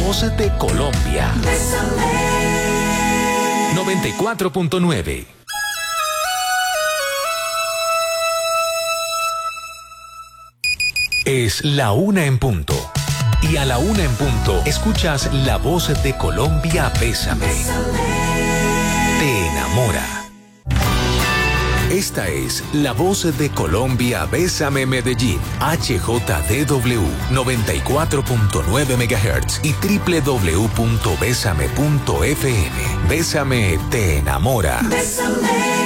voz de Colombia. Bésame. 94.9. Es la 1 en punto. Y a la 1 en punto, escuchas la voz de Colombia, Bésame. Te enamora. Esta es la voz de Colombia, Bésame Medellín, HJDW 94.9 MHz y www.besame.fm. Bésame te enamora. Bésame.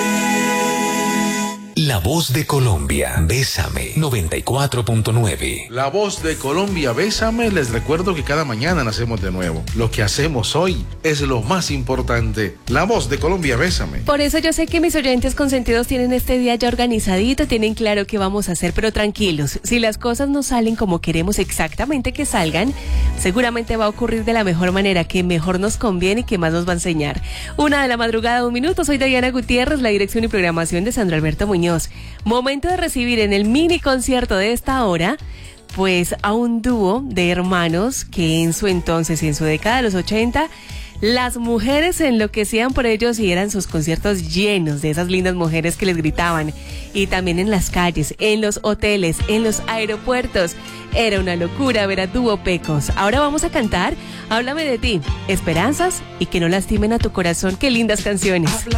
La voz de Colombia, Bésame 94.9. La voz de Colombia, Bésame. Les recuerdo que cada mañana nacemos de nuevo. Lo que hacemos hoy es lo más importante. La voz de Colombia, Bésame. Por eso yo sé que mis oyentes consentidos tienen este día ya organizadito, tienen claro qué vamos a hacer, pero tranquilos, si las cosas no salen como queremos exactamente que salgan, seguramente va a ocurrir de la mejor manera, que mejor nos conviene y que más nos va a enseñar. 1 de la madrugada, 1 minuto, soy Diana Gutiérrez, la dirección y programación de Sandro Alberto Muñoz. Momento de recibir en el mini concierto de esta hora, pues a un dúo de hermanos que en su entonces y en su década de los 80, las mujeres se enloquecían por ellos y eran sus conciertos llenos de esas lindas mujeres que les gritaban. Y también en las calles, en los hoteles, en los aeropuertos. Era una locura ver a Dúo Pecos. Ahora vamos a cantar Háblame de ti, Esperanzas y que no lastimen a tu corazón. Qué lindas canciones.